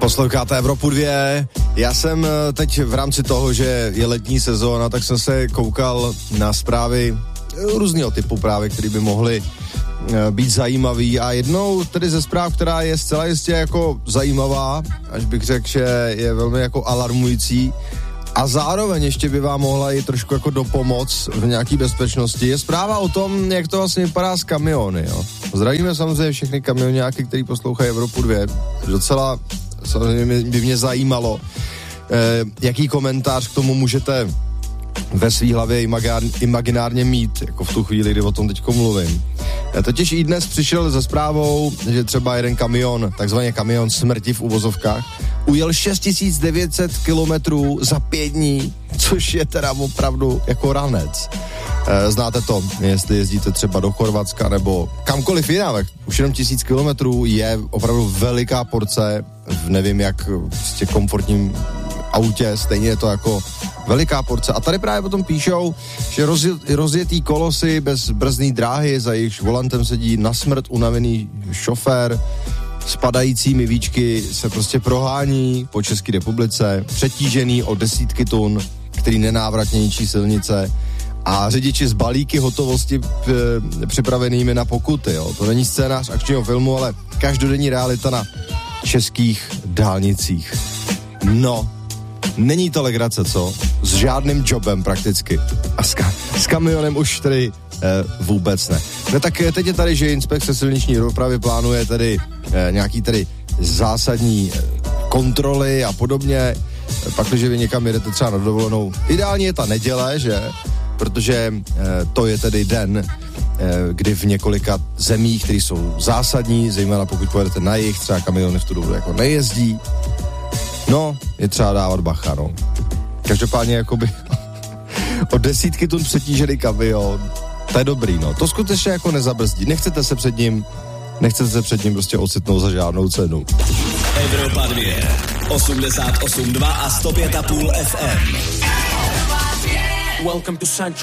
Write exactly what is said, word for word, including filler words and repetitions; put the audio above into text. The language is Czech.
Posloucháte Evropu dvě. Já jsem teď v rámci toho, že je letní sezóna, tak jsem se koukal na zprávy různého typu právě, které by mohly být zajímavý a jednou tedy ze zpráv, která je zcela jistě jako zajímavá, až bych řekl, že je velmi jako alarmující a zároveň ještě by vám mohla i trošku jako dopomoc v nějaký bezpečnosti, je zpráva o tom, jak to vlastně vypadá s kamiony, jo. Zdravíme samozřejmě všechny kamionáky, který poslouchají Evropu dvě. Docela samozřejmě by mě zajímalo, eh, jaký komentář k tomu můžete ve svý hlavě imagár, imaginárně mít, jako v tu chvíli, kdy o tom teďko mluvím. Totiž i dnes přišel se zprávou, že třeba jeden kamion, takzvaný kamion smrti v uvozovkách, ujel šest tisíc devět set kilometrů za pět dní, což je teda opravdu jako ranec. Znáte to, jestli jezdíte třeba do Chorvatska nebo kamkoliv jinam, už jenom tisíc kilometrů je opravdu veliká porce v nevím jak prostě komfortním autě, stejně je to jako veliká porce. A tady právě potom píšou, že rozjet, rozjetý kolosy bez brzdní dráhy, za jejichž volantem sedí na smrt unavený šofér, s padajícími víčky se prostě prohání po České republice, přetížený o desítky tun, který nenávratně ničí silnice a řidiči s balíky hotovosti p- připravenými na pokuty. Jo. To není scénář akčního filmu, ale každodenní realita na českých dálnicích. No, není to legrace, co? S žádným jobem prakticky. A s, ka- s kamionem už tedy eh, vůbec ne. No tak teď je tady, že inspekce silniční dopravy plánuje tedy eh, nějaký tedy zásadní eh, kontroly a podobně. Pak, když vy někam jedete třeba na dovolenou, ideálně je ta neděle, že? Protože eh, to je tedy den, eh, kdy v několika zemích, které jsou zásadní, zejména pokud pojedete na jih, třeba kamiony v tu dobu jako nejezdí. No, je třeba dávat bacha, no. Každopádně jakoby o desítky tun přetížený kamion, to je dobrý, no. To skutečně jako nezabrzdí. Nechcete se před ním, nechcete se před ním prostě ocitnout za žádnou cenu. Evropa dvě, osmdesát osm dva a sto pět a půl F M. Welcome to Central.